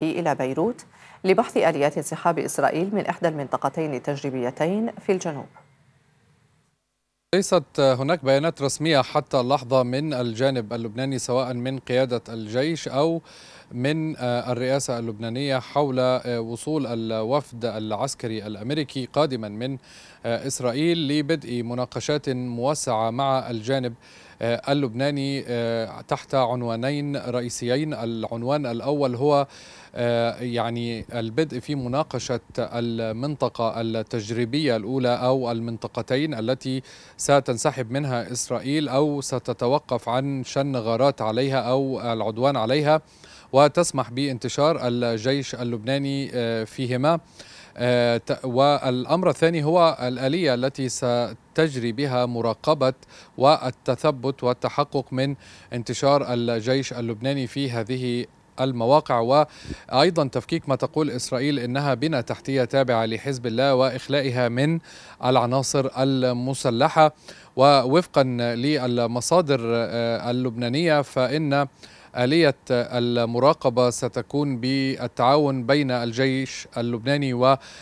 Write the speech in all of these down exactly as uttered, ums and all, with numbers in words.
الأمريكي إلى بيروت لبحث آليات انسحاب إسرائيل من إحدى المنطقتين التجريبيتين في الجنوب. ليست هناك بيانات رسمية حتى اللحظة من الجانب اللبناني سواء من قيادة الجيش أو من الرئاسة اللبنانية حول وصول الوفد العسكري الأمريكي قادما من إسرائيل لبدء مناقشات موسعة مع الجانب اللبناني تحت عنوانين رئيسيين. العنوان الأول هو يعني البدء في مناقشة المنطقة التجريبية الأولى أو المنطقتين التي ستنسحب منها إسرائيل أو ستتوقف عن شن غارات عليها أو العدوان عليها وتسمح بانتشار الجيش اللبناني فيهما. والأمر الثاني هو الآلية التي ستجري بها مراقبة والتثبت والتحقق من انتشار الجيش اللبناني في هذه المواقع، وأيضا تفكيك ما تقول إسرائيل إنها بنى تحتية تابعة لحزب الله وإخلائها من العناصر المسلحة. ووفقا للمصادر اللبنانية فإن آلية المراقبة ستكون بالتعاون بين الجيش اللبناني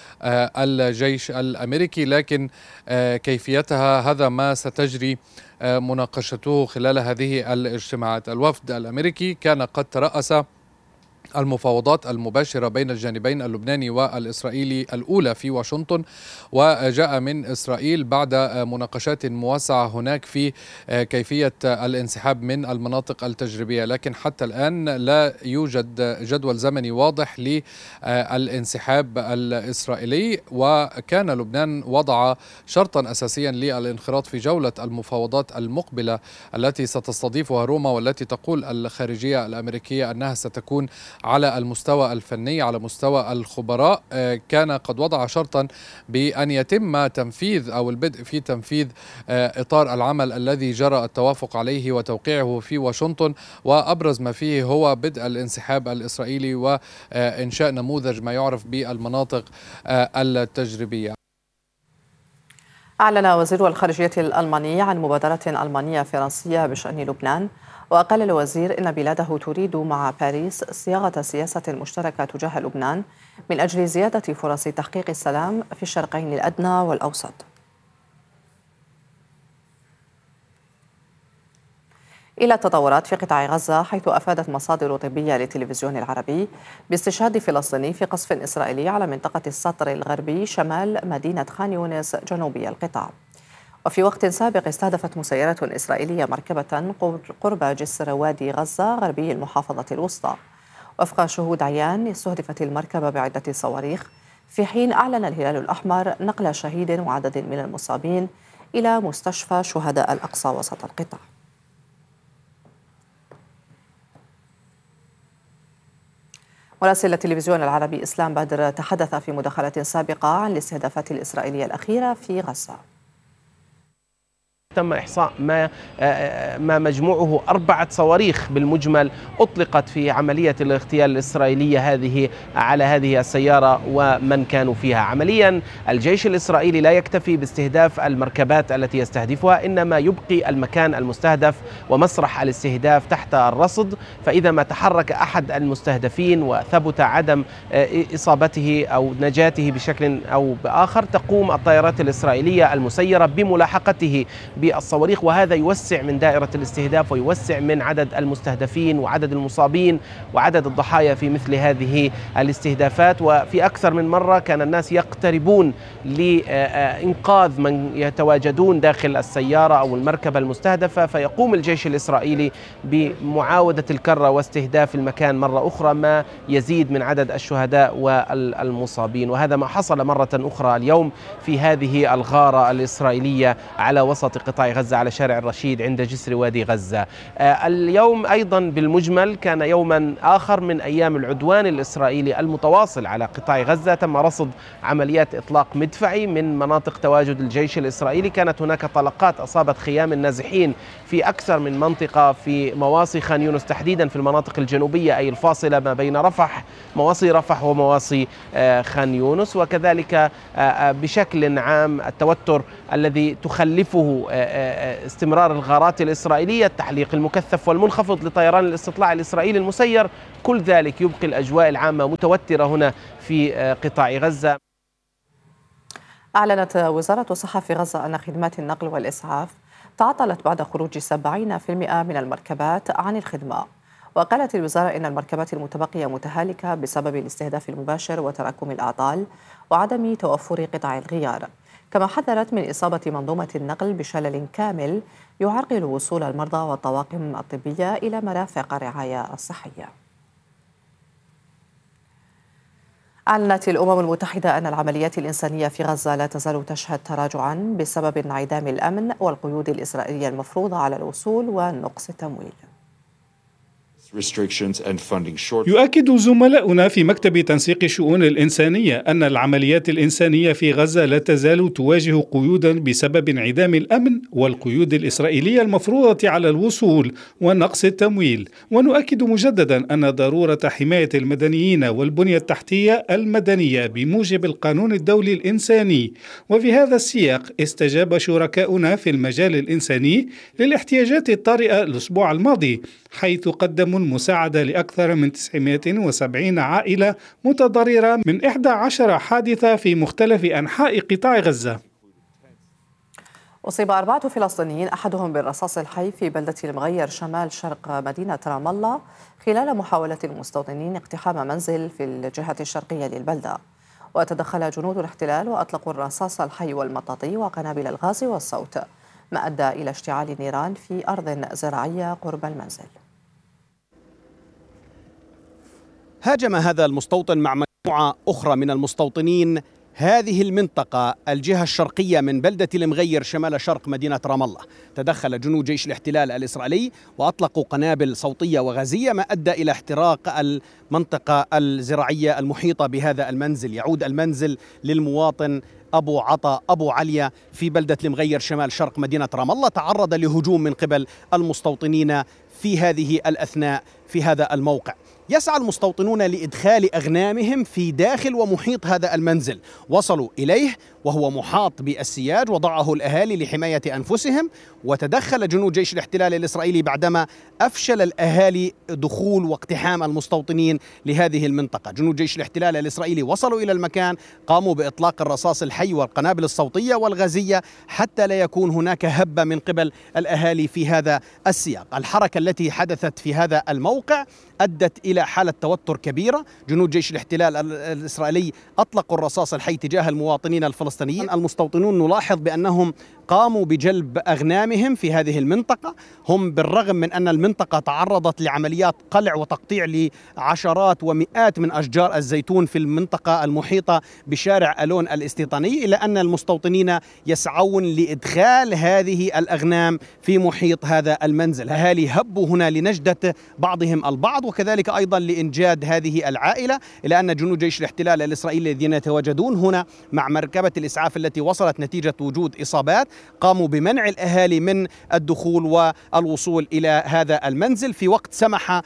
والجيش الأمريكي، لكن كيفيتها هذا ما ستجري مناقشته خلال هذه الاجتماعات. الوفد الأمريكي كان قد ترأس المفاوضات المباشرة بين الجانبين اللبناني والإسرائيلي الأولى في واشنطن، وجاء من إسرائيل بعد مناقشات موسعة هناك في كيفية الانسحاب من المناطق التجريبية، لكن حتى الآن لا يوجد جدول زمني واضح للانسحاب الإسرائيلي. وكان لبنان وضع شرطا أساسيا للانخراط في جولة المفاوضات المقبلة التي ستستضيفها روما، والتي تقول الخارجية الأمريكية أنها ستكون على المستوى الفني على مستوى الخبراء. كان قد وضع شرطا بأن يتم تنفيذ أو البدء في تنفيذ إطار العمل الذي جرى التوافق عليه وتوقيعه في واشنطن، وأبرز ما فيه هو بدء الانسحاب الإسرائيلي وإنشاء نموذج ما يعرف بالمناطق التجريبية. أعلن وزير الخارجية الألماني عن مبادرة ألمانية فرنسية بشأن لبنان، وقال الوزير إن بلاده تريد مع باريس صياغة سياسة مشتركة تجاه لبنان من أجل زيادة فرص تحقيق السلام في الشرقين الأدنى والأوسط. إلى التطورات في قطاع غزة، حيث أفادت مصادر طبية للتلفزيون العربي باستشهاد فلسطيني في قصف إسرائيلي على منطقة السطر الغربي شمال مدينة خان يونس جنوبي القطاع. وفي وقت سابق استهدفت مسيرة إسرائيلية مركبة قرب جسر وادي غزة غربي المحافظة الوسطى. وفق شهود عيان استهدفت المركبة بعدة صواريخ، في حين أعلن الهلال الأحمر نقل شهيد وعدد من المصابين إلى مستشفى شهداء الأقصى وسط القطاع. مراسل التلفزيون العربي إسلام بدر تحدث في مداخلة سابقة عن الاستهدافات الإسرائيلية الأخيرة في غزة. تم إحصاء ما ما مجموعه أربعة صواريخ بالمجمل أطلقت في عملية الاغتيال الإسرائيلية هذه على هذه السيارة ومن كانوا فيها. عمليا الجيش الإسرائيلي لا يكتفي باستهداف المركبات التي يستهدفها، إنما يبقي المكان المستهدف ومسرح الاستهداف تحت الرصد، فإذا ما تحرك أحد المستهدفين وثبت عدم إصابته أو نجاته بشكل أو بآخر تقوم الطائرات الإسرائيلية المسيرة بملاحقته بالصواريخ، وهذا يوسع من دائرة الاستهداف ويوسع من عدد المستهدفين وعدد المصابين وعدد الضحايا في مثل هذه الاستهدافات. وفي أكثر من مرة كان الناس يقتربون لإنقاذ من يتواجدون داخل السيارة أو المركبة المستهدفة، فيقوم الجيش الإسرائيلي بمعاودة الكرة واستهداف المكان مرة أخرى، ما يزيد من عدد الشهداء والمصابين. وهذا ما حصل مرة أخرى اليوم في هذه الغارة الإسرائيلية على وسط قطاع غزة على شارع الرشيد عند جسر وادي غزة. اليوم أيضا بالمجمل كان يوما آخر من أيام العدوان الإسرائيلي المتواصل على قطاع غزة. تم رصد عمليات إطلاق مدفعي من مناطق تواجد الجيش الإسرائيلي. كانت هناك طلقات أصابت خيام النازحين في أكثر من منطقة في مواصي خان يونس، تحديدا في المناطق الجنوبية أي الفاصلة ما بين رفح مواصي رفح ومواصي خان يونس. وكذلك بشكل عام التوتر الذي تخلفه استمرار الغارات الإسرائيلية، التحليق المكثف والمنخفض لطيران الاستطلاع الإسرائيلي المسير، كل ذلك يبقي الأجواء العامة متوترة هنا في قطاع غزة. أعلنت وزارة الصحة في غزة أن خدمات النقل والإسعاف تعطلت بعد خروج سبعين بالمئة من المركبات عن الخدمة. وقالت الوزارة إن المركبات المتبقية متهالكة بسبب الاستهداف المباشر وتراكم الأعطال وعدم توفر قطع الغيار. كما حذرت من إصابة منظومة النقل بشلل كامل يعرقل وصول المرضى والطواقم الطبية إلى مرافق الرعاية الصحية. أعلنت الأمم المتحدة أن العمليات الإنسانية في غزة لا تزال تشهد تراجعاً بسبب انعدام الأمن والقيود الإسرائيلية المفروضة على الوصول ونقص التمويل. يؤكد زملاؤنا في مكتب تنسيق الشؤون الإنسانية أن العمليات الإنسانية في غزة لا تزال تواجه قيودا بسبب انعدام الأمن والقيود الإسرائيلية المفروضة على الوصول ونقص التمويل. ونؤكد مجددا أن ضرورة حماية المدنيين والبنية التحتية المدنية بموجب القانون الدولي الإنساني. وفي هذا السياق استجاب شركاؤنا في المجال الإنساني للاحتياجات الطارئة الأسبوع الماضي، حيث قدموا المساعدة لأكثر من تسعمائة وسبعين عائلة متضررة من إحدى عشرة حادثة في مختلف أنحاء قطاع غزة. أصيب أربعة فلسطينيين أحدهم بالرصاص الحي في بلدة المغير شمال شرق مدينة رام الله خلال محاولة المستوطنين اقتحام منزل في الجهة الشرقية للبلدة. وتدخل جنود الاحتلال وأطلقوا الرصاص الحي والمطاطي وقنابل الغاز والصوت، ما أدى إلى اشتعال نيران في أرض زراعية قرب المنزل. هاجم هذا المستوطن مع مجموعة أخرى من المستوطنين هذه المنطقة الجهة الشرقية من بلدة المغير شمال شرق مدينة رام الله. تدخل جنود جيش الاحتلال الإسرائيلي وأطلقوا قنابل صوتية وغازية، ما أدى إلى احتراق المنطقة الزراعية المحيطة بهذا المنزل. يعود المنزل للمواطن أبو عطا أبو عليا في بلدة المغير شمال شرق مدينة رام الله. تعرض لهجوم من قبل المستوطنين في هذه الأثناء في هذا الموقع. يسعى المستوطنون لإدخال أغنامهم في داخل ومحيط هذا المنزل، وصلوا إليه وهو محاط بالسياج وضعه الأهالي لحماية أنفسهم. وتدخل جنود جيش الاحتلال الإسرائيلي بعدما أفشل الأهالي دخول واقتحام المستوطنين لهذه المنطقة. جنود جيش الاحتلال الإسرائيلي وصلوا إلى المكان، قاموا بإطلاق الرصاص الحي والقنابل الصوتية والغازية حتى لا يكون هناك هبة من قبل الأهالي في هذا السياق. الحركة التي حدثت في هذا الموقع أدت إلى حالة توتر كبيرة. جنود جيش الاحتلال الإسرائيلي أطلقوا الرصاص الحي تجاه المواطنين الفلسطينيين. المستوطنون نلاحظ بأنهم قاموا بجلب أغنامهم في هذه المنطقة. هم بالرغم من أن المنطقة تعرضت لعمليات قلع وتقطيع لعشرات ومئات من أشجار الزيتون في المنطقة المحيطة بشارع ألون الاستيطاني، إلا أن المستوطنين يسعون لإدخال هذه الأغنام في محيط هذا المنزل. الأهالي هبوا هنا لنجدة بعضهم البعض، وكذلك أيضا لإنجاد هذه العائلة، إلى أن جنود جيش الاحتلال الإسرائيلي الذين يتواجدون هنا مع مركبة الإسعاف التي وصلت نتيجة وجود إصابات قاموا بمنع الأهالي من الدخول والوصول إلى هذا المنزل، في وقت سمح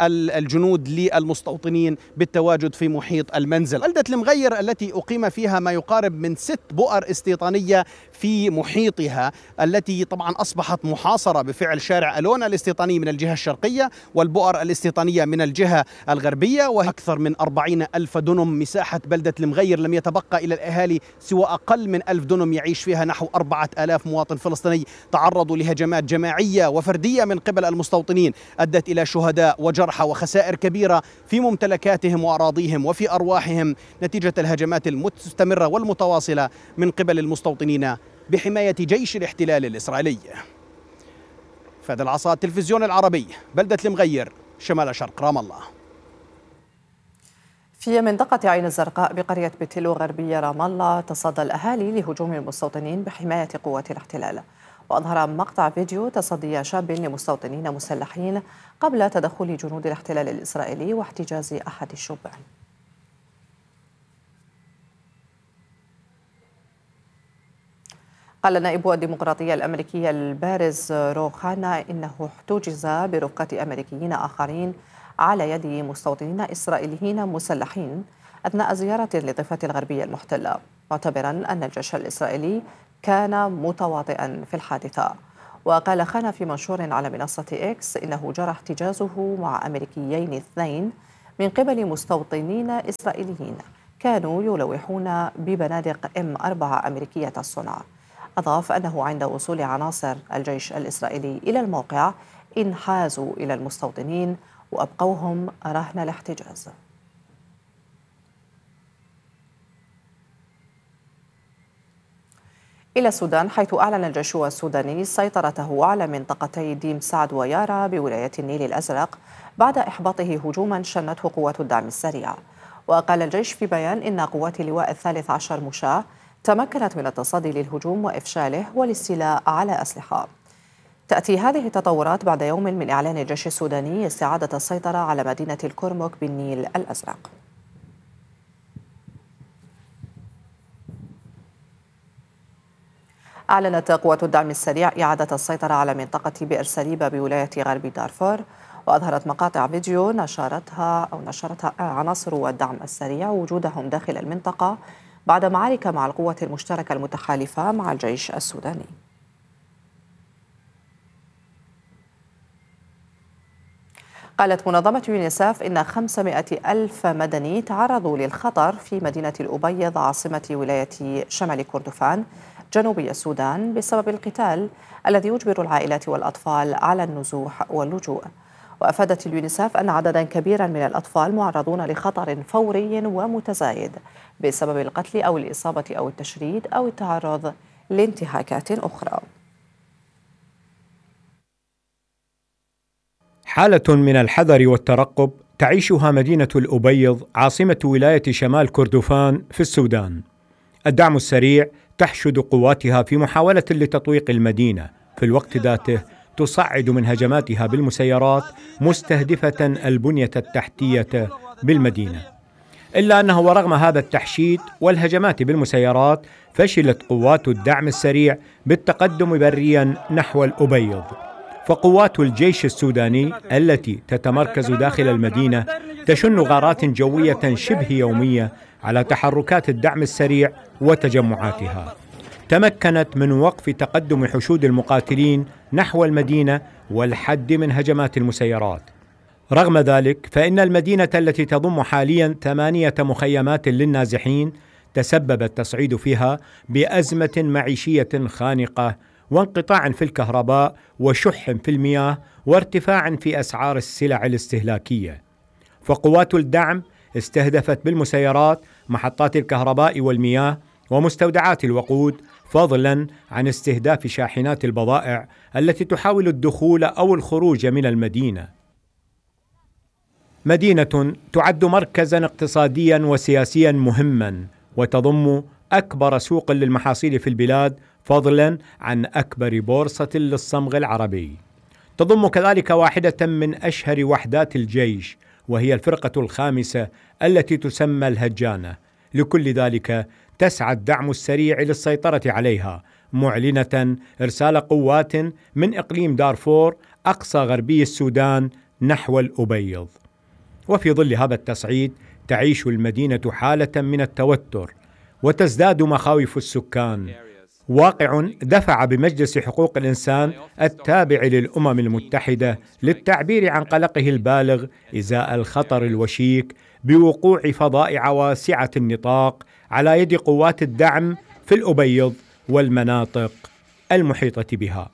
الجنود للمستوطنين بالتواجد في محيط المنزل. بلدة المغير التي أقيم فيها ما يقارب من ست بؤر استيطانية في محيطها، التي طبعا أصبحت محاصرة بفعل شارع ألون الاستيطاني من الجهة الشرقية والبؤر الاستيطانية من الجهة الغربية. وأكثر من أربعين ألف دنم مساحة بلدة المغير لم يتبقى إلى الأهالي سوى أقل من ألف دنم يعيش فيها نحو أربعة آلاف مواطن فلسطيني تعرضوا لهجمات جماعية وفردية من قبل المستوطنين، أدت إلى شهداء وجرحى وخسائر كبيرة في ممتلكاتهم وأراضيهم وفي أرواحهم نتيجة الهجمات المستمرة والمتواصلة من قبل المستوطنين بحماية جيش الاحتلال الإسرائيلي. فهد العصا، التلفزيون العربي، بلدة المغير شمال شرق رام الله. في منطقة عين الزرقاء بقرية بتلو غربية رام الله تصدى الأهالي لهجوم المستوطنين بحماية قوات الاحتلال. وأظهر مقطع فيديو تصدي شاب لمستوطنين مسلحين قبل تدخل جنود الاحتلال الإسرائيلي واحتجاز أحد الشبان. قال نائب الديمقراطية الأمريكية البارز روخانا إنه احتجز برفقة أمريكيين آخرين على يد مستوطنين إسرائيليين مسلحين أثناء زيارة للضفة الغربية المحتلة، معتبرا أن الجيش الإسرائيلي كان متواطئا في الحادثة. وقال خان في منشور على منصة إكس إنه جرى احتجازه مع أمريكيين اثنين من قبل مستوطنين إسرائيليين كانوا يلوحون ببنادق إم أربعة أمريكية الصنع. أضاف أنه عند وصول عناصر الجيش الإسرائيلي إلى الموقع انحازوا إلى المستوطنين وأبقوهم رهن الاحتجاز. إلى السودان، حيث أعلن الجيش السوداني سيطرته على منطقتي ديم سعد ويارا بولاية النيل الأزرق بعد إحباطه هجوما شنته قوات الدعم السريع. وقال الجيش في بيان إن قوات اللواء الثالث عشر مشاة تمكنت من التصدي للهجوم وإفشاله والاستيلاء على أسلحة. تأتي هذه التطورات بعد يوم من إعلان الجيش السوداني استعادة السيطرة على مدينة الكرمك بالنيل الأزرق. أعلنت قوات الدعم السريع إعادة السيطرة على منطقة بئر سليبة بولاية غرب دارفور، وأظهرت مقاطع فيديو نشرتها أو نشرتها عناصر الدعم السريع وجودهم داخل المنطقة بعد معارك مع القوة المشتركة المتحالفة مع الجيش السوداني. قالت منظمة يونيسف إن خمسمائة ألف مدني تعرضوا للخطر في مدينة الأبيض عاصمة ولاية شمال كردفان جنوبي السودان بسبب القتال الذي يجبر العائلات والأطفال على النزوح واللجوء. وأفادت اليونيسف أن عددا كبيرا من الأطفال معرضون لخطر فوري ومتزايد بسبب القتل أو الإصابة أو التشريد أو التعرض لانتهاكات أخرى. حالة من الحذر والترقب تعيشها مدينة الأبيض عاصمة ولاية شمال كردفان في السودان. الدعم السريع تحشد قواتها في محاولة لتطويق المدينة، في الوقت ذاته تصعد من هجماتها بالمسيرات مستهدفة البنية التحتية بالمدينة. إلا أنه ورغم هذا التحشيد والهجمات بالمسيرات فشلت قوات الدعم السريع بالتقدم بريا نحو الأبيض. فقوات الجيش السوداني التي تتمركز داخل المدينة تشن غارات جوية شبه يومية على تحركات الدعم السريع وتجمعاتها، تمكنت من وقف تقدم حشود المقاتلين نحو المدينة والحد من هجمات المسيرات. رغم ذلك فإن المدينة التي تضم حاليا ثمانية مخيمات للنازحين تسبب التصعيد فيها بأزمة معيشية خانقة وانقطاع في الكهرباء وشح في المياه وارتفاع في أسعار السلع الاستهلاكية. فقوات الدعم استهدفت بالمسيرات محطات الكهرباء والمياه ومستودعات الوقود، فضلا عن استهداف شاحنات البضائع التي تحاول الدخول أو الخروج من المدينة. مدينة تعد مركزا اقتصاديا وسياسيا مهما وتضم أكبر سوق للمحاصيل في البلاد، فضلا عن أكبر بورصة للصمغ العربي. تضم كذلك واحدة من أشهر وحدات الجيش وهي الفرقة الخامسة التي تسمى الهجانة. لكل ذلك تسعى الدعم السريع للسيطرة عليها، معلنة إرسال قوات من إقليم دارفور أقصى غربي السودان نحو الأبيض. وفي ظل هذا التصعيد تعيش المدينة حالة من التوتر وتزداد مخاوف السكان، واقع دفع بمجلس حقوق الإنسان التابع للأمم المتحدة للتعبير عن قلقه البالغ إزاء الخطر الوشيك بوقوع فظائع واسعة النطاق على يد قوات الدعم في الأبيض والمناطق المحيطة بها.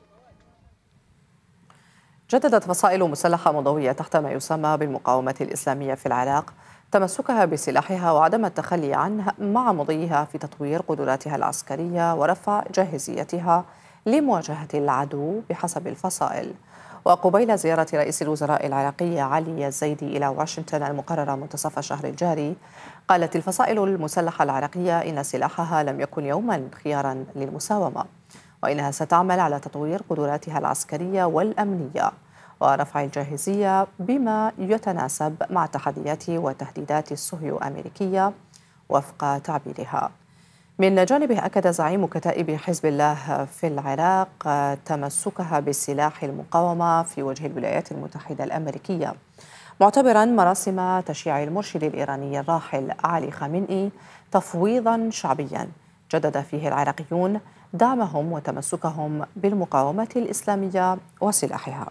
جددت فصائل مسلحة مضوية تحت ما يسمى بالمقاومة الإسلامية في العراق تمسكها بسلاحها وعدم التخلي عنه مع مضيها في تطوير قدراتها العسكرية ورفع جاهزيتها لمواجهة العدو بحسب الفصائل. وقبيل زيارة رئيس الوزراء العراقي علي الزيدي إلى واشنطن المقررة منتصف الشهر الجاري، قالت الفصائل المسلحة العراقية إن سلاحها لم يكن يوما خيارا للمساومة، وإنها ستعمل على تطوير قدراتها العسكرية والأمنية ورفع الجاهزية بما يتناسب مع التحديات والتهديدات الصهيو أمريكية وفق تعبيرها. من جانبه أكد زعيم كتائب حزب الله في العراق تمسكها بالسلاح المقاومة في وجه الولايات المتحدة الأمريكية، معتبرا مراسم تشييع المرشد الإيراني الراحل علي خامنئي تفويضا شعبيا جدد فيه العراقيون دعمهم وتمسكهم بالمقاومة الإسلامية وسلاحها.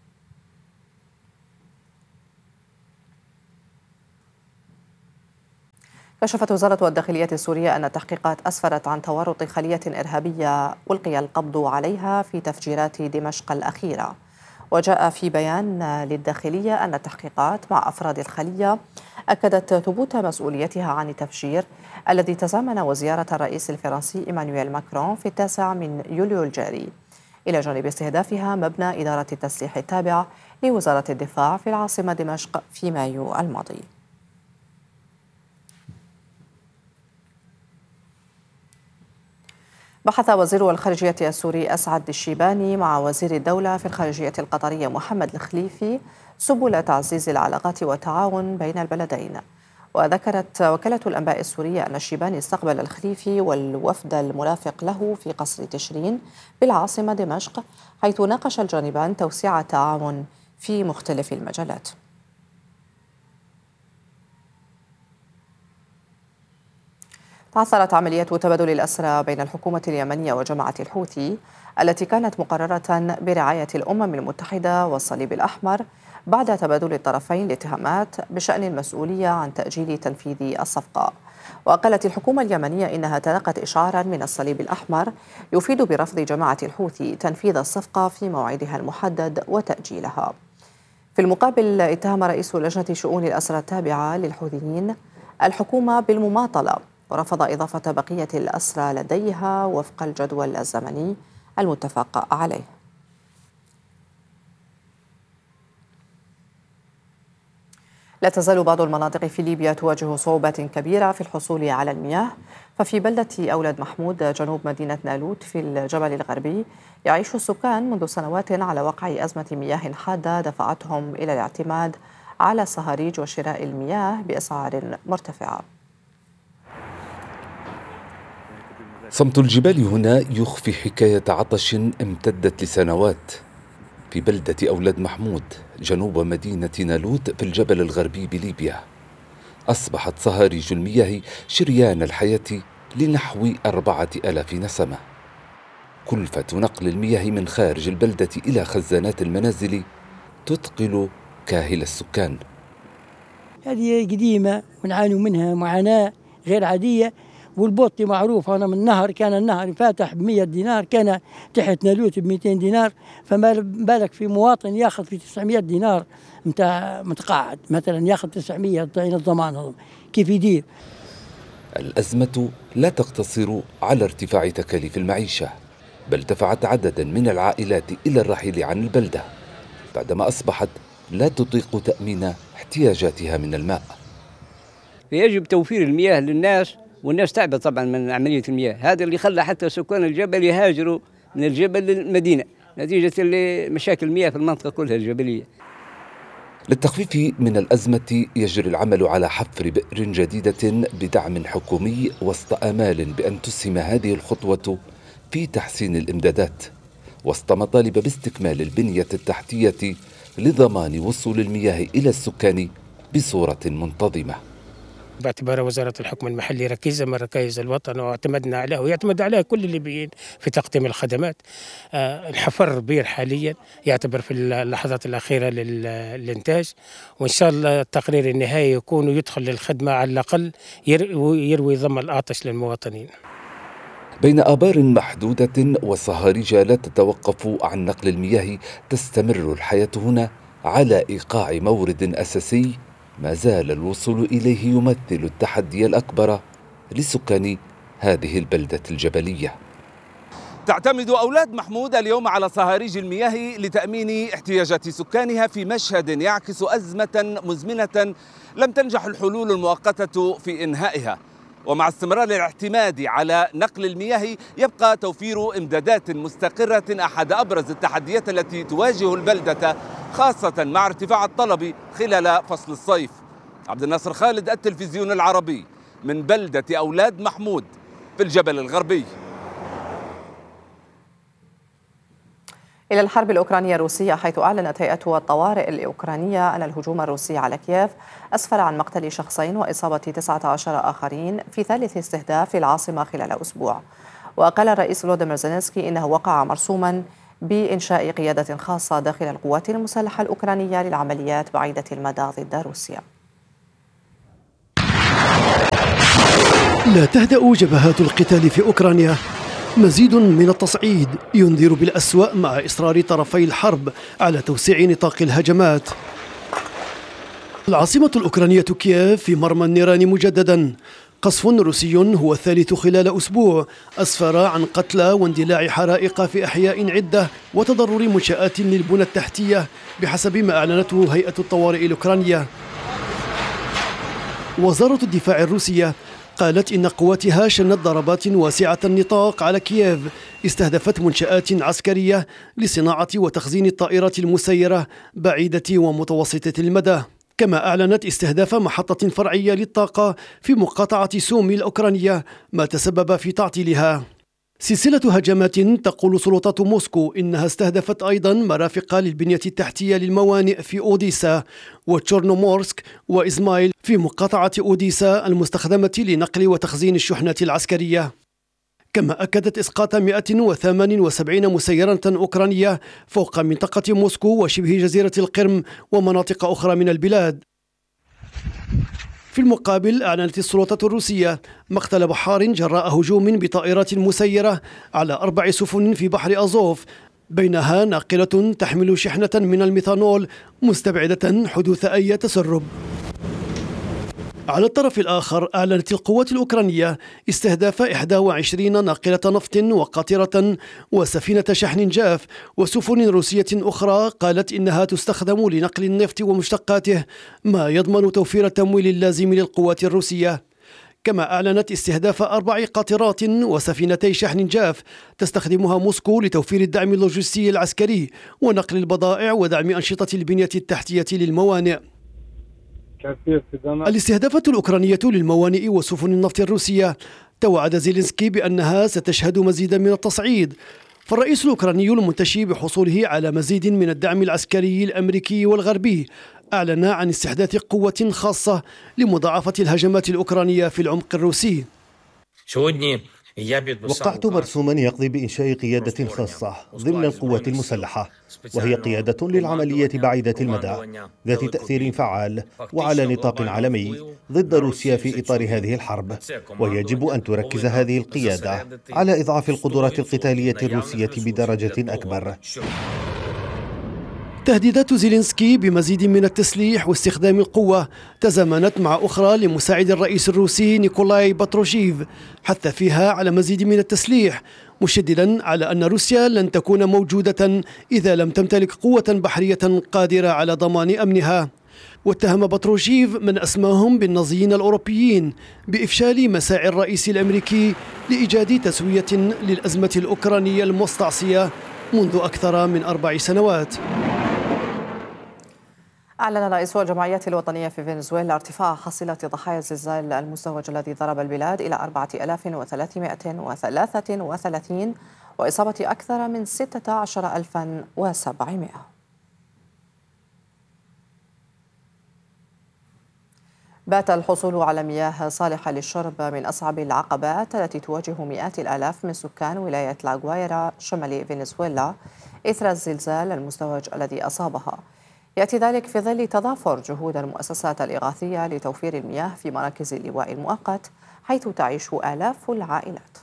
كشفت وزارة الداخلية السورية أن التحقيقات أسفرت عن تورط خلية إرهابية ألقي القبض عليها في تفجيرات دمشق الأخيرة. وجاء في بيان للداخلية أن التحقيقات مع أفراد الخلية أكدت ثبوت مسؤوليتها عن التفجير الذي تزامن وزيارة الرئيس الفرنسي إيمانويل ماكرون في التاسع من يوليو الجاري، إلى جانب استهدافها مبنى إدارة التسليح التابع لوزارة الدفاع في العاصمة دمشق في مايو الماضي. بحث وزير الخارجية السوري أسعد الشيباني مع وزير الدولة في الخارجية القطرية محمد الخليفي سبل تعزيز العلاقات والتعاون بين البلدين. وذكرت وكالة الأنباء السورية أن الشيباني استقبل الخليفي والوفد المرافق له في قصر تشرين بالعاصمة دمشق، حيث ناقش الجانبان توسيع التعاون في مختلف المجالات. تعثرت عملية تبادل الأسرى بين الحكومة اليمنية وجماعة الحوثي التي كانت مقررة برعاية الأمم المتحدة والصليب الأحمر بعد تبادل الطرفين الاتهامات بشأن المسؤولية عن تأجيل تنفيذ الصفقة. وقالت الحكومة اليمنية إنها تلقت إشعاراً من الصليب الأحمر يفيد برفض جماعة الحوثي تنفيذ الصفقة في موعدها المحدد وتأجيلها. في المقابل، اتهم رئيس لجنة شؤون الأسرى التابعة للحوثيين الحكومة بالمماطلة، ورفض إضافة بقية الأسرى لديها وفق الجدول الزمني المتفق عليه. لا تزال بعض المناطق في ليبيا تواجه صعوبات كبيرة في الحصول على المياه، ففي بلدة أولاد محمود جنوب مدينة نالوت في الجبل الغربي يعيش السكان منذ سنوات على وقع أزمة مياه حادة دفعتهم إلى الاعتماد على الصهاريج وشراء المياه بأسعار مرتفعة. صمت الجبال هنا يخفي حكاية عطش امتدت لسنوات. في بلدة أولاد محمود جنوب مدينة نالوت في الجبل الغربي بليبيا، أصبحت صهاريج المياه شريان الحياة لنحو أربعة آلاف نسمة. كلفة نقل المياه من خارج البلدة إلى خزانات المنازل تثقل كاهل السكان. هذه قديمة ونعاني منها معاناة غير عادية، والبوطي معروف. أنا من النهر كان النهر فاتح بمية دينار، كان تحت نالوت بمئتين دينار، فما بالك في مواطن ياخذ في تسعمئة دينار متى متقاعد مثلا ياخذ تسعمئة تعين الضمان، كيف يدير؟ الأزمة لا تقتصر على ارتفاع تكاليف المعيشة، بل دفعت عددا من العائلات إلى الرحيل عن البلدة بعدما أصبحت لا تطيق تأمين احتياجاتها من الماء. يجب توفير المياه للناس، والناس تعبت طبعا من عملية المياه. هذا اللي خلى حتى سكان الجبل يهاجروا من الجبل للمدينة نتيجة مشاكل المياه في المنطقة كلها الجبلية. للتخفيف من الأزمة يجري العمل على حفر بئر جديدة بدعم حكومي وسط آمال بأن تسهم هذه الخطوة في تحسين الإمدادات، وسط مطالب باستكمال البنية التحتية لضمان وصول المياه إلى السكان بصورة منتظمة. باعتبار وزارة الحكم المحلي ركيزة من ركائز الوطن واعتمدنا عليها ويعتمد عليها كل اللي في تقديم الخدمات. الحفر بير حاليا يعتبر في اللحظات الأخيرة للإنتاج، وإن شاء الله التقرير النهائي يكون يدخل للخدمة على الأقل يروي ضم العطش للمواطنين. بين آبار محدودة وصهاريج لا تتوقف عن نقل المياه، تستمر الحياة هنا على إيقاع مورد أساسي ما زال الوصول إليه يمثل التحدي الأكبر لسكان هذه البلدة الجبلية. تعتمد أولاد محمود اليوم على صهاريج المياه لتأمين احتياجات سكانها في مشهد يعكس أزمة مزمنة لم تنجح الحلول المؤقتة في إنهائها. ومع استمرار الاعتماد على نقل المياه يبقى توفير إمدادات مستقرة أحد أبرز التحديات التي تواجه البلدة، خاصة مع ارتفاع الطلب خلال فصل الصيف. عبد الناصر خالد، التلفزيون العربي، من بلدة أولاد محمود في الجبل الغربي. إلى الحرب الأوكرانية الروسية، حيث أعلنت هيئة الطوارئ الأوكرانية أن الهجوم الروسي على كييف أسفر عن مقتل شخصين وإصابة تسعة عشر آخرين في ثالث استهداف للعاصمة خلال أسبوع. وقال الرئيس فلوديمير زيلينسكي إنه وقع مرسوما بإنشاء قيادة خاصة داخل القوات المسلحة الأوكرانية للعمليات بعيدة المدى ضد روسيا. لا تهدأ جبهات القتال في أوكرانيا، مزيد من التصعيد ينذر بالأسوأ مع إصرار طرفي الحرب على توسيع نطاق الهجمات. العاصمة الأوكرانية كييف في مرمى النيران مجددا. قصف روسي هو الثالث خلال أسبوع أسفر عن قتلى واندلاع حرائق في أحياء عدة وتضرر منشآت للبنى التحتية بحسب ما أعلنته هيئة الطوارئ الأوكرانية. وزارة الدفاع الروسية قالت إن قواتها شنت ضربات واسعة النطاق على كييف استهدفت منشآت عسكرية لصناعة وتخزين الطائرات المسيرة بعيدة ومتوسطة المدى، كما أعلنت استهداف محطة فرعية للطاقة في مقاطعة سومي الأوكرانية ما تسبب في تعطيلها. سلسلة هجمات تقول سلطات موسكو إنها استهدفت أيضا مرافق للبنية التحتية للموانئ في أوديسا وتشورنومورسك وإزمايل في مقاطعة أوديسا المستخدمة لنقل وتخزين الشحنات العسكرية. كما أكدت إسقاط مئة وثمانية وسبعين مسيرة أوكرانية فوق منطقة موسكو وشبه جزيرة القرم ومناطق أخرى من البلاد. في المقابل أعلنت السلطات الروسية مقتل بحار جراء هجوم بطائرات مسيرة على أربع سفن في بحر أزوف، بينها ناقلة تحمل شحنة من الميثانول مستبعدة حدوث أي تسرب. على الطرف الآخر أعلنت القوات الأوكرانية استهداف إحدى وعشرين ناقلة نفط وقاطرة وسفينة شحن جاف وسفن روسية أخرى قالت إنها تستخدم لنقل النفط ومشتقاته، ما يضمن توفير التمويل اللازم للقوات الروسية. كما أعلنت استهداف أربع قاطرات وسفينتي شحن جاف تستخدمها موسكو لتوفير الدعم اللوجستي العسكري ونقل البضائع ودعم أنشطة البنية التحتية للموانئ. الاستهدافات الأوكرانية للموانئ وسفن النفط الروسية توعد زيلينسكي بأنها ستشهد مزيدا من التصعيد، فالرئيس الأوكراني المنتشي بحصوله على مزيد من الدعم العسكري الأمريكي والغربي أعلن عن استحداث قوة خاصة لمضاعفة الهجمات الأوكرانية في العمق الروسي. وقعت مرسوما يقضي بإنشاء قيادة خاصة ضمن القوات المسلحة، وهي قيادة للعملية بعيدة المدى ذات تأثير فعال وعلى نطاق عالمي ضد روسيا في إطار هذه الحرب، ويجب أن تركز هذه القيادة على إضعاف القدرات القتالية الروسية بدرجة أكبر. تهديدات زيلينسكي بمزيد من التسليح واستخدام القوة تزامنت مع أخرى لمساعد الرئيس الروسي نيكولاي باتروشيف حث فيها على مزيد من التسليح، مشددا على أن روسيا لن تكون موجودة إذا لم تمتلك قوة بحرية قادرة على ضمان أمنها. واتهم باتروشيف من أسماهم بالنازيين الأوروبيين بإفشال مساعي الرئيس الأمريكي لإيجاد تسوية للأزمة الأوكرانية المستعصية منذ أكثر من أربع سنوات. أعلن رئيس الجمعية الوطنية في فنزويلا ارتفاع حصيلة ضحايا الزلزال المزدوج الذي ضرب البلاد إلى أربعة آلاف وثلاثمائة وثلاثة وثلاثين وإصابة أكثر من ستة عشر ألفا وسبعمائة. بات الحصول على مياه صالحة للشرب من أصعب العقبات التي تواجه مئات الآلاف من سكان ولاية لاغوايرا شمال فنزويلا إثر الزلزال المزدوج الذي أصابها. يأتي ذلك في ظل تضافر جهود المؤسسات الإغاثية لتوفير المياه في مراكز اللواء المؤقت حيث تعيش آلاف العائلات.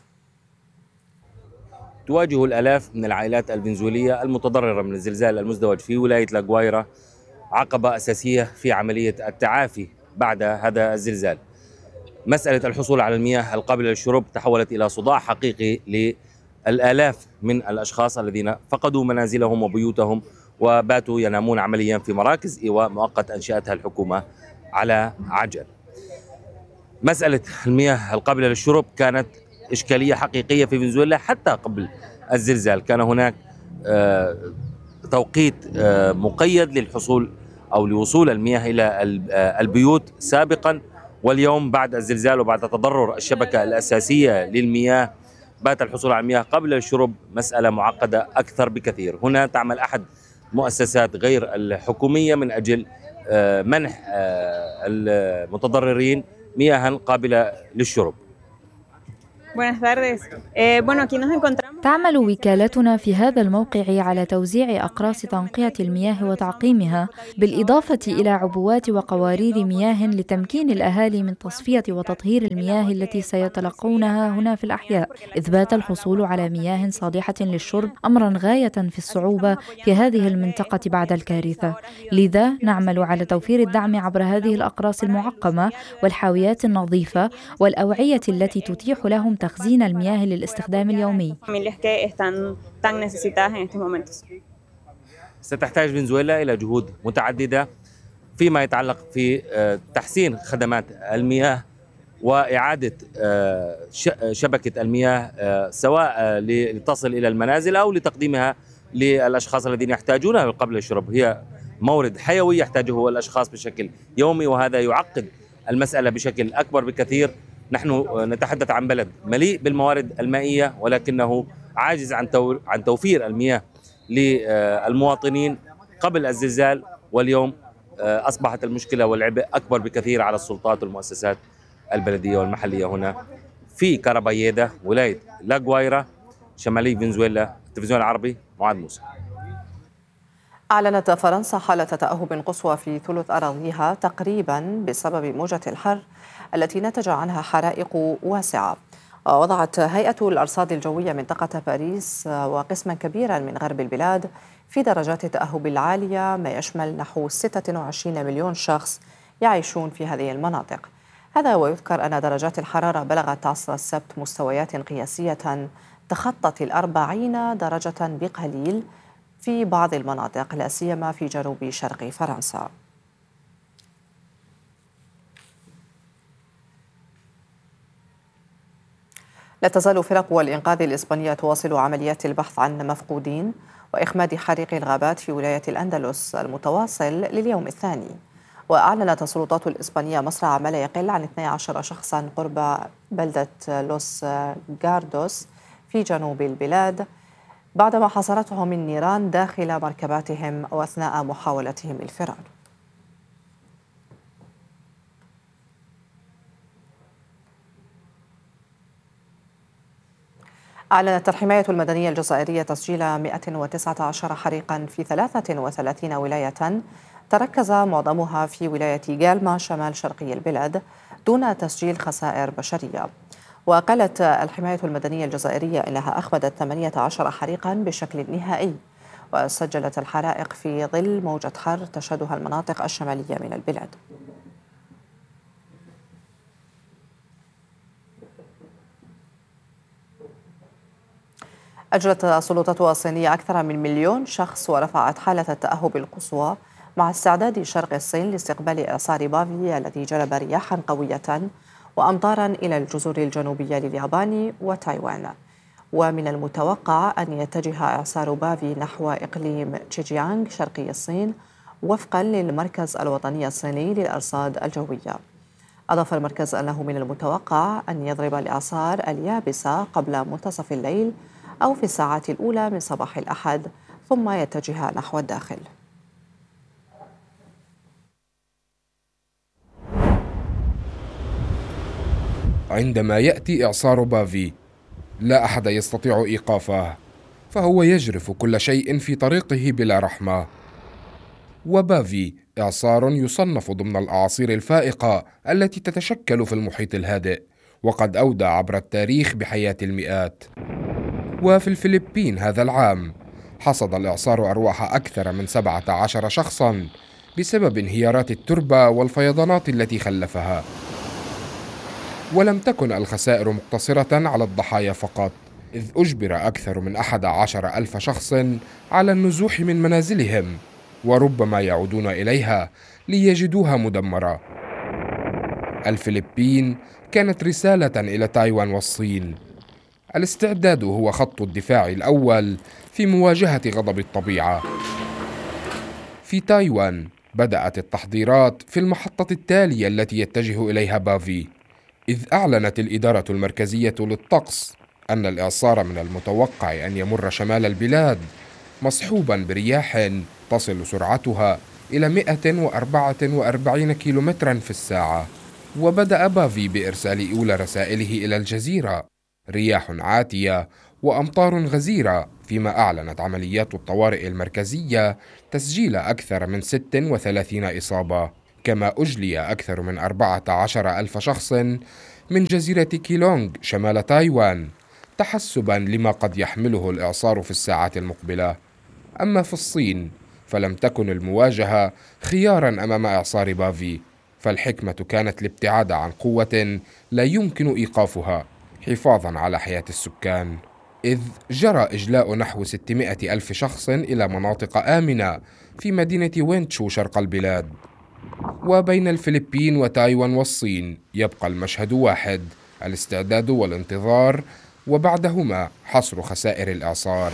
تواجه الآلاف من العائلات الفنزويلية المتضررة من الزلزال المزدوج في ولاية لاغوايرا عقبة أساسية في عملية التعافي بعد هذا الزلزال. مسألة الحصول على المياه القابلة للشرب تحولت إلى صداع حقيقي للآلاف من الأشخاص الذين فقدوا منازلهم وبيوتهم وباتوا ينامون عمليا في مراكز إيواء مؤقت أنشأتها الحكومة على عجل. مسألة المياه القابلة للشرب كانت إشكالية حقيقية في فنزويلا حتى قبل الزلزال. كان هناك توقيت مقيد للحصول أو لوصول المياه إلى البيوت سابقا، واليوم بعد الزلزال وبعد تضرر الشبكة الأساسية للمياه بات الحصول على المياه قبل الشرب مسألة معقدة أكثر بكثير. هنا تعمل أحد مؤسسات غير الحكومية من أجل منح المتضررين مياه قابلة للشرب. تعمل وكالتنا في هذا الموقع على توزيع أقراص تنقية المياه وتعقيمها، بالإضافة إلى عبوات وقوارير مياه لتمكين الأهالي من تصفية وتطهير المياه التي سيتلقونها هنا في الأحياء، إذ بات الحصول على مياه صالحة للشرب أمرا غاية في الصعوبة في هذه المنطقة بعد الكارثة. لذا نعمل على توفير الدعم عبر هذه الأقراص المعقمة والحاويات النظيفة والأوعية التي تتيح لهم تخزين المياه للاستخدام اليومي. ستحتاج فنزويلا إلى جهود متعددة فيما يتعلق في تحسين خدمات المياه وإعادة شبكة المياه سواء لتصل إلى المنازل أو لتقديمها للأشخاص الذين يحتاجونها قبل الشرب. هي مورد حيوي يحتاجه الأشخاص بشكل يومي، وهذا يعقد المسألة بشكل أكبر بكثير. نحن نتحدث عن بلد مليء بالموارد المائية ولكنه عاجز عن عن توفير المياه للمواطنين قبل الزلزال، واليوم أصبحت المشكلة والعبء أكبر بكثير على السلطات والمؤسسات البلدية والمحلية هنا في كاراباييدا ولاية لاغوايرا شمالي فنزويلا. التلفزيون العربي، معاذ موسى. أعلنت فرنسا حالة تأهب قصوى في ثلث أراضيها تقريبا بسبب موجة الحر التي نتج عنها حرائق واسعة. وضعت هيئة الأرصاد الجوية منطقة باريس وقسما كبيرا من غرب البلاد في درجات التأهب العالية، ما يشمل نحو ستة وعشرين مليون شخص يعيشون في هذه المناطق. هذا ويذكر أن درجات الحرارة بلغت عصر السبت مستويات قياسية تخطت الأربعين درجة بقليل في بعض المناطق، لا سيما في جنوب شرق فرنسا. لا تزال فرق الإنقاذ الإسبانية تواصل عمليات البحث عن مفقودين وإخماد حريق الغابات في ولاية الأندلس المتواصل لليوم الثاني. وأعلنت السلطات الإسبانية مصرع ما لا يقل عن اثني عشر شخصا قرب بلدة لوس غاردوس في جنوب البلاد بعدما حصرتهم النيران داخل مركباتهم وأثناء محاولتهم الفرار. أعلنت الحماية المدنية الجزائرية تسجيل مئة وتسعة عشر حريقا في ثلاثة وثلاثين ولاية، تركز معظمها في ولاية غالما شمال شرقي البلاد دون تسجيل خسائر بشرية. وقالت الحماية المدنية الجزائرية إنها أخمدت ثمانية عشر حريقا بشكل نهائي، وسجلت الحرائق في ظل موجة حر تشهدها المناطق الشمالية من البلاد. أجرت السلطات الصينية أكثر من مليون شخص ورفعت حالة التأهب القصوى مع استعداد شرق الصين لاستقبال إعصار بافي الذي جلب رياحا قوية وأمطارا إلى الجزر الجنوبية لليابان وتايوان. ومن المتوقع أن يتجه إعصار بافي نحو إقليم تشيجيانغ شرقي الصين وفقا للمركز الوطني الصيني للأرصاد الجوية. أضاف المركز أنه من المتوقع أن يضرب الإعصار اليابسة قبل منتصف الليل أو في الساعات الأولى من صباح الأحد، ثم يتجه نحو الداخل. عندما يأتي إعصار بافي لا أحد يستطيع إيقافه، فهو يجرف كل شيء في طريقه بلا رحمة. وبافي إعصار يصنف ضمن الأعاصير الفائقة التي تتشكل في المحيط الهادئ، وقد أودى عبر التاريخ بحياة المئات. وفي الفلبين هذا العام حصد الإعصار أرواح أكثر من سبعة عشر شخصا بسبب انهيارات التربة والفيضانات التي خلفها. ولم تكن الخسائر مقتصرة على الضحايا فقط، إذ أجبر أكثر من أحد عشر ألف شخص على النزوح من منازلهم، وربما يعودون إليها ليجدوها مدمرة. الفلبين كانت رسالة إلى تايوان والصين. الاستعداد هو خط الدفاع الأول في مواجهة غضب الطبيعة. في تايوان بدأت التحضيرات في المحطة التالية التي يتجه إليها بافي، إذ أعلنت الإدارة المركزية للطقس أن الإعصار من المتوقع أن يمر شمال البلاد مصحوبا برياح تصل سرعتها إلى مئة وأربعة وأربعين كيلومترا في الساعة. وبدأ بافي بإرسال أولى رسائله إلى الجزيرة، رياح عاتية وأمطار غزيرة، فيما أعلنت عمليات الطوارئ المركزية تسجيل أكثر من ستة وثلاثين إصابة، كما أجلي أكثر من أربعة عشر ألف شخص من جزيرة كيلونغ شمال تايوان تحسبا لما قد يحمله الإعصار في الساعات المقبلة. أما في الصين فلم تكن المواجهة خيارا أمام إعصار بافي، فالحكمة كانت الابتعاد عن قوة لا يمكن إيقافها حفاظا على حياة السكان، إذ جرى إجلاء نحو ستمائة ألف شخص إلى مناطق آمنة في مدينة وينتشو شرق البلاد. وبين الفلبين وتايوان والصين يبقى المشهد واحد: الاستعداد والانتظار، وبعدهما حصر خسائر الإعصار.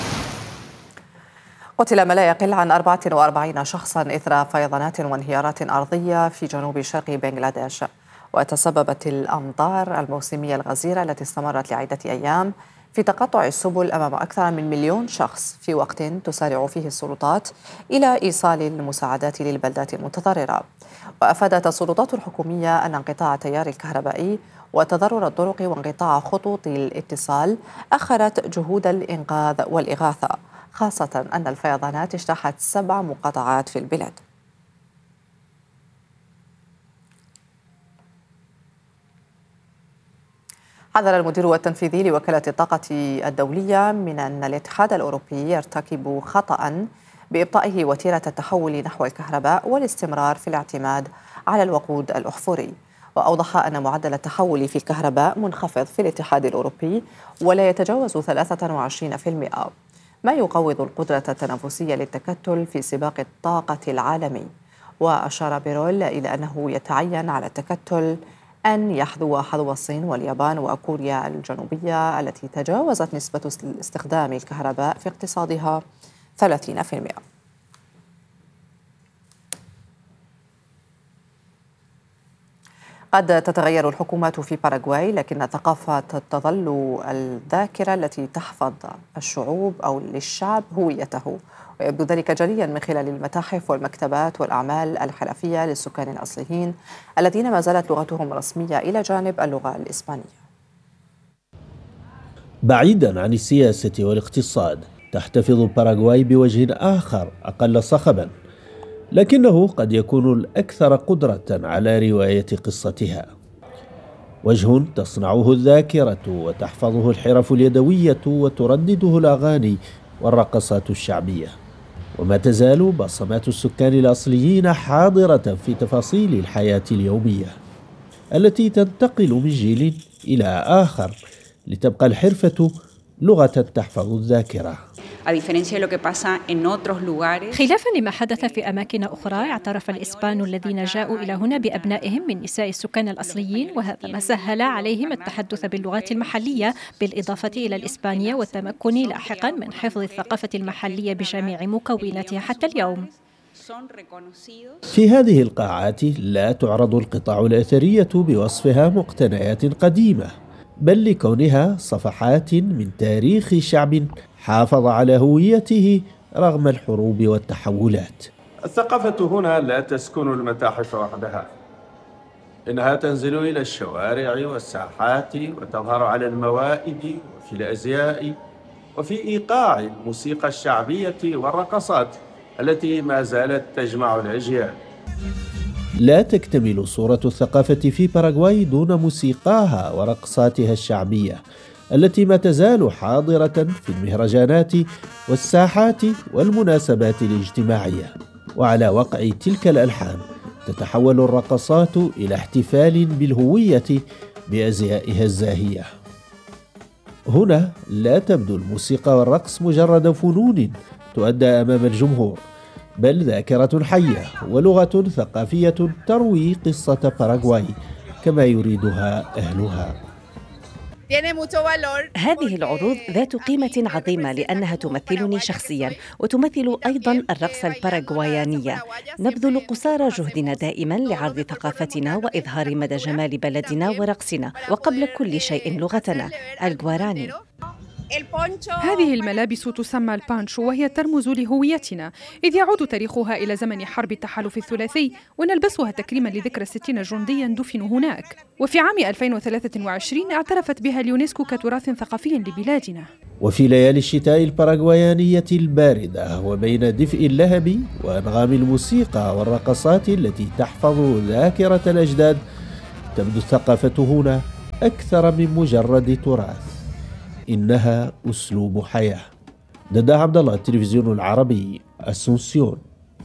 قتل ما لا يقل عن أربعة وأربعين شخصا إثر فيضانات وانهيارات أرضية في جنوب شرق بنغلاديش. وتسببت الأمطار الموسمية الغزيرة التي استمرت لعدة أيام في تقطع السبل أمام أكثر من مليون شخص، في وقت تسارع فيه السلطات إلى إيصال المساعدات للبلدات المتضررة. وأفادت السلطات الحكومية أن انقطاع التيار الكهربائي وتضرر الطرق وانقطاع خطوط الاتصال أخرت جهود الإنقاذ والإغاثة، خاصة أن الفيضانات اجتاحت سبع مقاطعات في البلاد. حذر المدير التنفيذي لوكالة الطاقة الدولية من أن الاتحاد الأوروبي يرتكب خطأ بإبطائه وتيرة التحول نحو الكهرباء والاستمرار في الاعتماد على الوقود الأحفوري. وأوضح أن معدل التحول في الكهرباء منخفض في الاتحاد الأوروبي ولا يتجاوز ثلاثة وعشرين بالمئة، ما يقوض القدرة التنافسية للتكتل في سباق الطاقة العالمي. وأشار بيرول إلى أنه يتعين على التكتل أن يحذو حذو الصين واليابان وكوريا الجنوبية التي تجاوزت نسبة استخدام الكهرباء في اقتصادها ثلاثين بالمئة. قد تتغير الحكومات في باراغواي، لكن الثقافة تظل الذاكرة التي تحفظ الشعوب أو للشعب هويته، ويبدو ذلك جليا من خلال المتاحف والمكتبات والأعمال الحرفية للسكان الأصليين الذين ما زالت لغتهم رسمية إلى جانب اللغة الإسبانية. بعيدا عن السياسة والاقتصاد، تحتفظ باراغواي بوجه آخر أقل صخبا، لكنه قد يكون الأكثر قدرة على رواية قصتها. وجه تصنعه الذاكرة وتحفظه الحرف اليدوية وتردده الأغاني والرقصات الشعبية، وما تزال بصمات السكان الأصليين حاضرة في تفاصيل الحياة اليومية التي تنتقل من جيل إلى آخر لتبقى الحرفة لغة تحفظ الذاكرة. خلافا لما حدث في أماكن أخرى، اعترف الإسبان الذين جاءوا إلى هنا بأبنائهم من نساء السكان الأصليين، وهذا ما سهل عليهم التحدث باللغات المحلية بالإضافة إلى الإسبانية والتمكن لاحقا من حفظ الثقافة المحلية بجميع مكوناتها حتى اليوم. في هذه القاعات لا تعرض القطع الأثرية بوصفها مقتنيات قديمة، بل لكونها صفحات من تاريخ شعب حافظ على هويته رغم الحروب والتحولات. الثقافة هنا لا تسكن المتاحف وحدها، إنها تنزل إلى الشوارع والساحات وتظهر على الموائد وفي الأزياء وفي إيقاع الموسيقى الشعبية والرقصات التي ما زالت تجمع الأجيال. لا تكتمل صورة الثقافة في باراغواي دون موسيقاها ورقصاتها الشعبية التي ما تزال حاضرة في المهرجانات والساحات والمناسبات الاجتماعية. وعلى وقع تلك الألحان تتحول الرقصات إلى احتفال بالهوية بأزيائها الزاهية. هنا لا تبدو الموسيقى والرقص مجرد فنون تؤدى أمام الجمهور، بل ذاكرة حية ولغة ثقافية تروي قصة باراغواي كما يريدها أهلها. هذه العروض ذات قيمة عظيمة لأنها تمثلني شخصيا وتمثل أيضا الرقص الباراغواياني. نبذل قصارى جهدنا دائما لعرض ثقافتنا وإظهار مدى جمال بلدنا ورقصنا، وقبل كل شيء لغتنا الجواراني. هذه الملابس تسمى البانشو وهي ترمز لهويتنا، إذ يعود تاريخها إلى زمن حرب التحالف الثلاثي، ونلبسها تكريما لذكرى ستين جنديا دفنوا هناك. وفي عام ألفين وثلاثة وعشرين اعترفت بها اليونسكو كتراث ثقافي لبلادنا. وفي ليالي الشتاء الباراغوايانية الباردة وبين دفء اللهب وأنغام الموسيقى والرقصات التي تحفظ ذاكرة الأجداد، تبدو الثقافة هنا أكثر من مجرد تراث، إنها أسلوب حياة. دادا عبد الله، التلفزيون العربي، أسونسيون.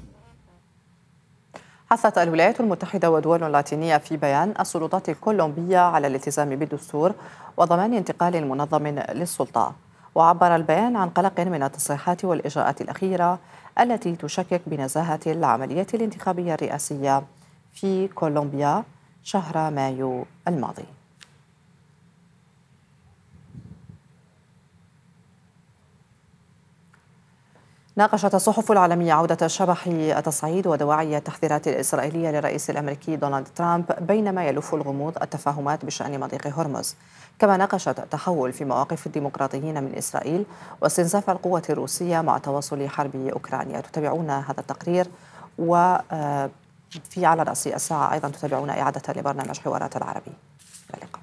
حثت الولايات المتحدة ودول لاتينية في بيان السلطات الكولومبية على الالتزام بالدستور وضمان انتقال منظم للسلطة. وعبر البيان عن قلق من التصريحات والإجراءات الأخيرة التي تشكك بنزاهة العملية الانتخابية الرئاسية في كولومبيا شهر مايو الماضي. ناقشت الصحف العالمية عودة شبح التصعيد ودواعي التحذيرات الإسرائيلية للرئيس الأمريكي دونالد ترامب بينما يلف الغموض التفاهمات بشأن مضيق هرمز. كما ناقشت التحول في مواقف الديمقراطيين من إسرائيل واستنزاف القوة الروسية مع تواصل حرب أوكرانيا. تتابعون هذا التقرير، وفي على رأس الساعة أيضا تتابعون إعادة لبرنامج حوارات العربي. اللقاء.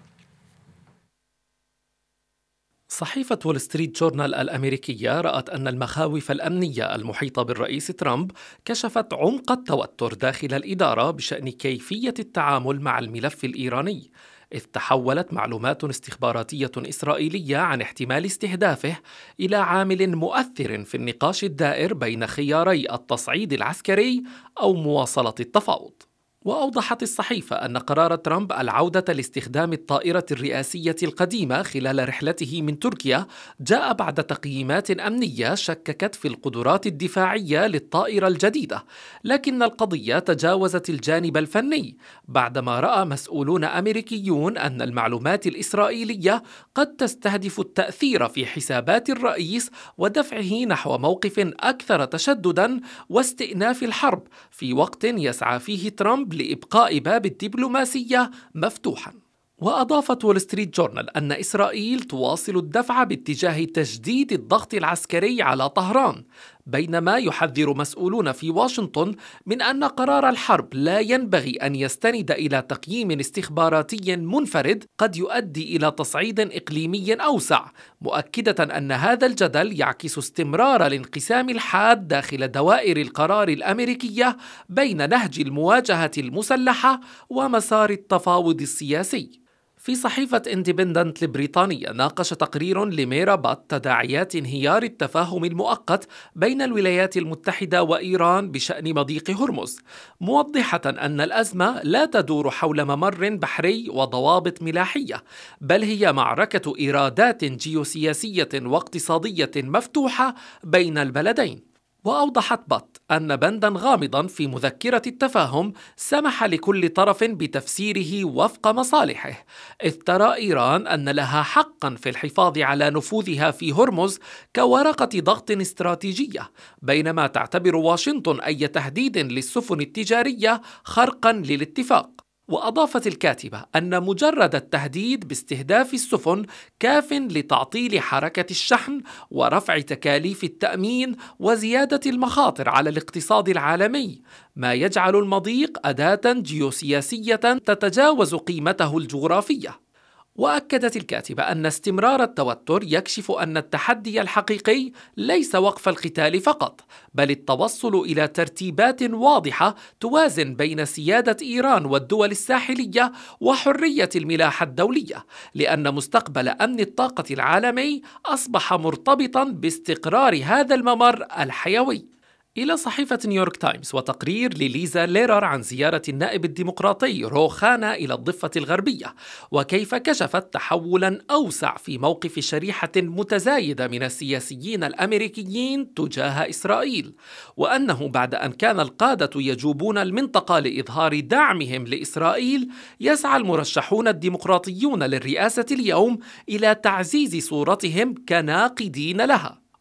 صحيفة وول ستريت جورنال الأمريكية رأت أن المخاوف الأمنية المحيطة بالرئيس ترامب كشفت عمق التوتر داخل الإدارة بشأن كيفية التعامل مع الملف الإيراني، إذ تحولت معلومات استخباراتية إسرائيلية عن احتمال استهدافه إلى عامل مؤثر في النقاش الدائر بين خياري التصعيد العسكري أو مواصلة التفاوض. وأوضحت الصحيفة أن قرار ترامب العودة لاستخدام الطائرة الرئاسية القديمة خلال رحلته من تركيا جاء بعد تقييمات أمنية شككت في القدرات الدفاعية للطائرة الجديدة، لكن القضية تجاوزت الجانب الفني بعدما رأى مسؤولون أمريكيون أن المعلومات الإسرائيلية قد تستهدف التأثير في حسابات الرئيس ودفعه نحو موقف أكثر تشدداً واستئناف الحرب في وقت يسعى فيه ترامب لإبقاء باب الدبلوماسية مفتوحاً. وأضافت وول ستريت جورنال أن إسرائيل تواصل الدفع باتجاه تجديد الضغط العسكري على طهران، بينما يحذر مسؤولون في واشنطن من أن قرار الحرب لا ينبغي أن يستند إلى تقييم استخباراتي منفرد قد يؤدي إلى تصعيد إقليمي أوسع، مؤكدة أن هذا الجدل يعكس استمرار الانقسام الحاد داخل دوائر القرار الأمريكية بين نهج المواجهة المسلحة ومسار التفاوض السياسي. في صحيفة اندبندنت البريطانية ناقش تقرير لميرا بات تداعيات انهيار التفاهم المؤقت بين الولايات المتحدة وإيران بشأن مضيق هرمز، موضحة أن الأزمة لا تدور حول ممر بحري وضوابط ملاحية، بل هي معركة إيرادات جيوسياسية واقتصادية مفتوحة بين البلدين. وأوضحت بات أن بندا غامضا في مذكرة التفاهم سمح لكل طرف بتفسيره وفق مصالحه، إذ ترى إيران أن لها حقا في الحفاظ على نفوذها في هرمز كورقة ضغط استراتيجية، بينما تعتبر واشنطن أي تهديد للسفن التجارية خرقا للاتفاق. وأضافت الكاتبة أن مجرد التهديد باستهداف السفن كاف لتعطيل حركة الشحن ورفع تكاليف التأمين وزيادة المخاطر على الاقتصاد العالمي، ما يجعل المضيق أداة جيوسياسية تتجاوز قيمته الجغرافية. وأكدت الكاتبة أن استمرار التوتر يكشف أن التحدي الحقيقي ليس وقف القتال فقط، بل التوصل إلى ترتيبات واضحة توازن بين سيادة إيران والدول الساحلية وحرية الملاحة الدولية، لأن مستقبل أمن الطاقة العالمي أصبح مرتبطاً باستقرار هذا الممر الحيوي. إلى صحيفة نيويورك تايمز وتقرير لليزا ليرر عن زيارة النائب الديمقراطي روخانا إلى الضفة الغربية، وكيف كشفت تحولا أوسع في موقف شريحة متزايدة من السياسيين الأمريكيين تجاه إسرائيل، وأنه بعد أن كان القادة يجوبون المنطقة لإظهار دعمهم لإسرائيل، يسعى المرشحون الديمقراطيون للرئاسة اليوم إلى تعزيز صورتهم كناقدين لها.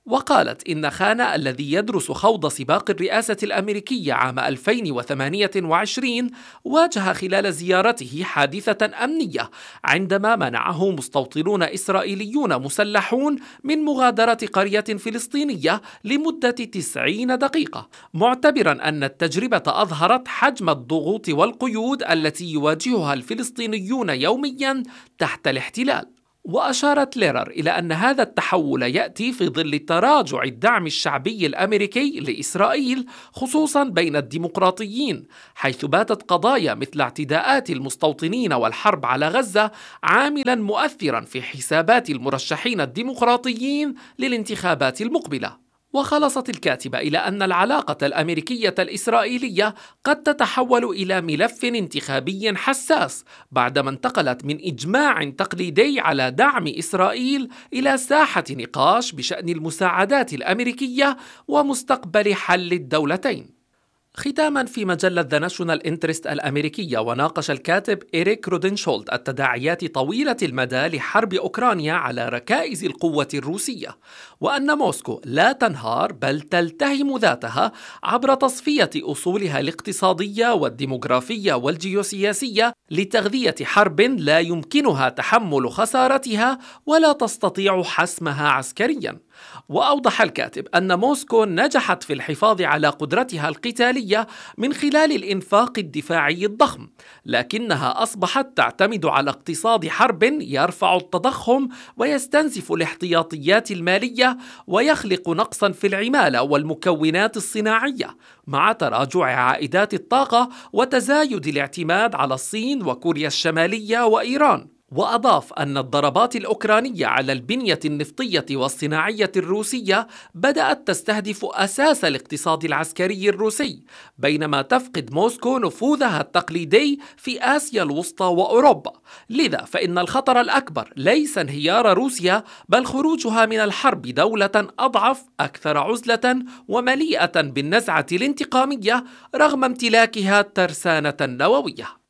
وقالت إن خان الذي يدرس خوض سباق الرئاسة الأمريكية عام ألفين وثمانية وعشرين واجه خلال زيارته حادثة أمنية عندما منعه مستوطنون إسرائيليون مسلحون من مغادرة قرية فلسطينية لمدة تسعين دقيقة، معتبرا أن التجربة أظهرت حجم الضغوط والقيود التي يواجهها الفلسطينيون يوميا تحت الاحتلال. وأشارت ليرر إلى أن هذا التحول يأتي في ظل تراجع الدعم الشعبي الأمريكي لإسرائيل خصوصا بين الديمقراطيين، حيث باتت قضايا مثل اعتداءات المستوطنين والحرب على غزة عاملا مؤثرا في حسابات المرشحين الديمقراطيين للانتخابات المقبلة. وخلصت الكاتبة إلى أن العلاقة الأمريكية الإسرائيلية قد تتحول إلى ملف انتخابي حساس بعدما انتقلت من إجماع تقليدي على دعم إسرائيل إلى ساحة نقاش بشأن المساعدات الأمريكية ومستقبل حل الدولتين. ختاما، في مجلة ذا ناشونال انترست الأمريكية، وناقش الكاتب إريك رودنشولد التداعيات طويلة المدى لحرب أوكرانيا على ركائز القوة الروسية، وأن موسكو لا تنهار بل تلتهم ذاتها عبر تصفية أصولها الاقتصادية والديموغرافية والجيوسياسية لتغذية حرب لا يمكنها تحمل خسارتها ولا تستطيع حسمها عسكريا. وأوضح الكاتب أن موسكو نجحت في الحفاظ على قدرتها القتالية من خلال الإنفاق الدفاعي الضخم، لكنها أصبحت تعتمد على اقتصاد حرب يرفع التضخم ويستنزف الاحتياطيات المالية ويخلق نقصا في العمالة والمكونات الصناعية، مع تراجع عائدات الطاقة وتزايد الاعتماد على الصين وكوريا الشمالية وإيران. وأضاف أن الضربات الأوكرانية على البنية النفطية والصناعية الروسية بدأت تستهدف أساس الاقتصاد العسكري الروسي، بينما تفقد موسكو نفوذها التقليدي في آسيا الوسطى وأوروبا. لذا فإن الخطر الأكبر ليس انهيار روسيا بل خروجها من الحرب دولة أضعف، أكثر عزلة ومليئة بالنزعة الانتقامية رغم امتلاكها ترسانة نووية.